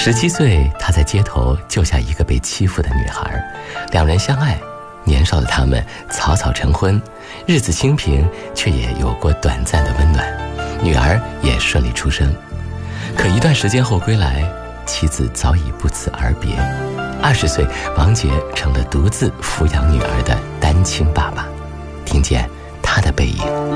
17岁，他在街头救下一个被欺负的女孩，两人相爱。年少的他们草草成婚，日子清平，却也有过短暂的温暖，女儿也顺利出生。可一段时间后归来，妻子早已不辞而别。20岁，王杰成了独自抚养女儿的单亲爸爸。听见他的背影。